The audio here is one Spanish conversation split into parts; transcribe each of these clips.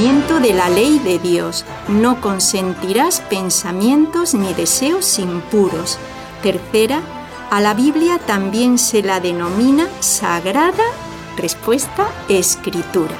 mandamiento de la ley de Dios. No consentirás pensamientos ni deseos impuros. Tercera, a la Biblia también se la denomina Sagrada Respuesta Escritura.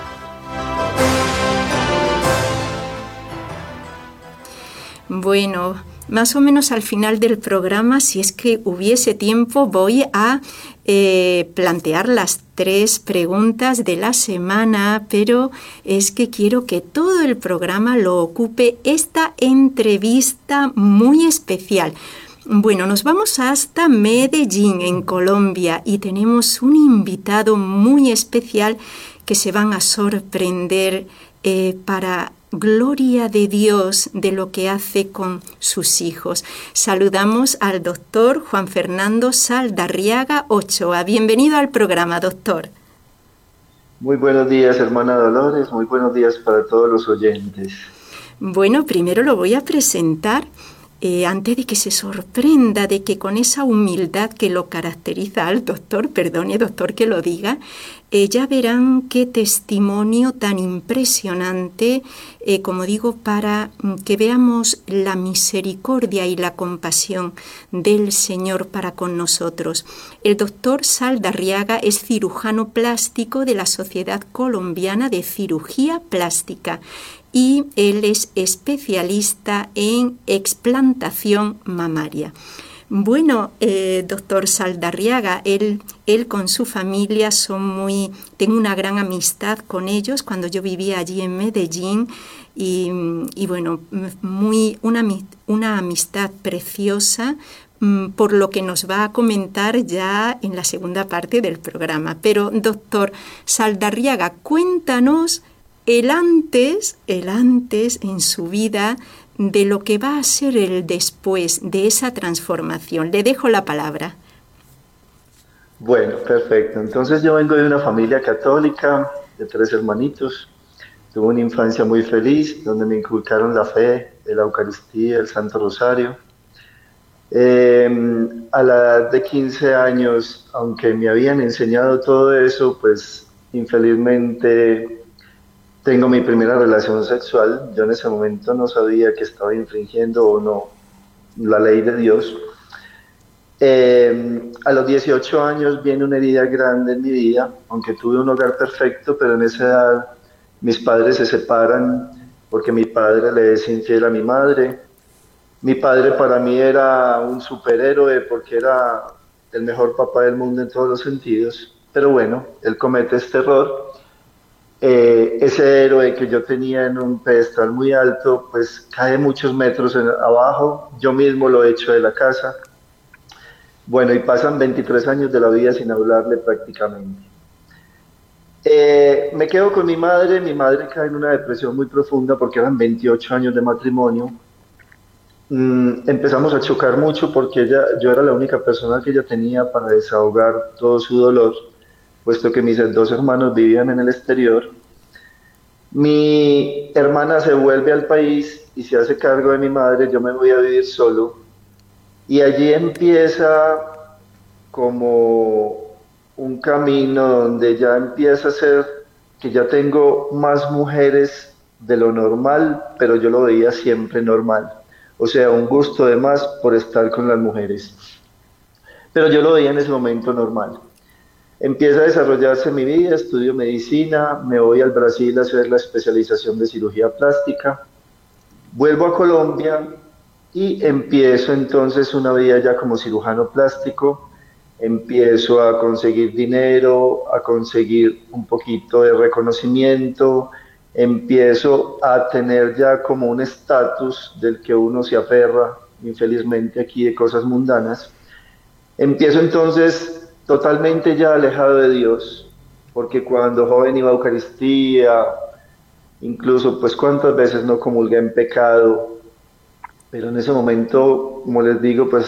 Bueno, más o menos al final del programa, si es que hubiese tiempo, voy a plantear las 3 preguntas de la semana, pero es que quiero que todo el programa lo ocupe esta entrevista muy especial. Bueno, nos vamos hasta Medellín, en Colombia, y tenemos un invitado muy especial que se van a sorprender para gloria de Dios de lo que hace con sus hijos. Saludamos al doctor Juan Fernando Saldarriaga Ochoa. Bienvenido al programa, doctor. Muy buenos días, hermana Dolores. Muy buenos días para todos los oyentes. Bueno, primero lo voy a presentar. Antes de que se sorprenda de que con esa humildad que lo caracteriza al doctor, perdone doctor que lo diga, ya verán qué testimonio tan impresionante, como digo, para que veamos la misericordia y la compasión del Señor para con nosotros. El doctor Saldarriaga es cirujano plástico de la Sociedad Colombiana de Cirugía Plástica y él es especialista en explantación mamaria. Bueno, doctor Saldarriaga, él con su familia tengo una gran amistad con ellos cuando yo vivía allí en Medellín y bueno, una amistad preciosa, por lo que nos va a comentar ya en la segunda parte del programa. Pero, doctor Saldarriaga, cuéntanos el antes en su vida de lo que va a ser el después de esa transformación. Le dejo la palabra. Bueno, perfecto. Entonces yo vengo de una familia católica de 3 hermanitos. Tuve una infancia muy feliz donde me inculcaron la fe, la Eucaristía, el Santo Rosario. A la edad de 15 años, aunque me habían enseñado todo eso, pues infelizmente tengo mi primera relación sexual. Yo en ese momento no sabía que estaba infringiendo o no la ley de Dios. A los 18 años viene una herida grande en mi vida, aunque tuve un hogar perfecto, pero en esa edad mis padres se separan porque mi padre le es infiel a mi madre. Mi padre para mí era un superhéroe porque era el mejor papá del mundo en todos los sentidos, pero bueno, él comete este error. Ese héroe que yo tenía en un pedestal muy alto, pues cae muchos metros abajo. Yo mismo lo echo de la casa. Bueno, y pasan 23 años de la vida sin hablarle prácticamente. Me quedo con mi madre cae en una depresión muy profunda porque eran 28 años de matrimonio. Empezamos a chocar mucho porque yo era la única persona que ella tenía para desahogar todo su dolor, puesto que mis 2 hermanos vivían en el exterior. Mi hermana se vuelve al país y se hace cargo de mi madre, yo me voy a vivir solo. Y allí empieza como un camino donde ya empieza a ser que ya tengo más mujeres de lo normal, pero yo lo veía siempre normal. O sea, un gusto de más por estar con las mujeres. Pero yo lo veía en ese momento normal. Empieza a desarrollarse mi vida, estudio medicina, me voy al Brasil a hacer la especialización de cirugía plástica, vuelvo a Colombia y empiezo entonces una vida ya como cirujano plástico, empiezo a conseguir dinero, a conseguir un poquito de reconocimiento, empiezo a tener ya como un estatus del que uno se aferra, infelizmente aquí de cosas mundanas. Empiezo entonces totalmente ya alejado de Dios, porque cuando joven iba a Eucaristía, incluso pues cuántas veces no comulgué en pecado, pero en ese momento, como les digo, pues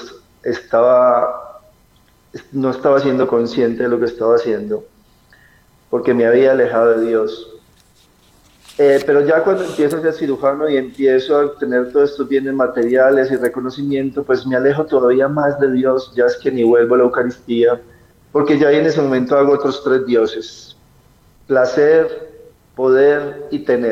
no estaba siendo consciente de lo que estaba haciendo, porque me había alejado de Dios. Pero ya cuando empiezo a ser cirujano y empiezo a tener todos estos bienes materiales y reconocimiento, pues me alejo todavía más de Dios, ya es que ni vuelvo a la Eucaristía, porque ya en ese momento hago otros 3 dioses: placer, poder y tener.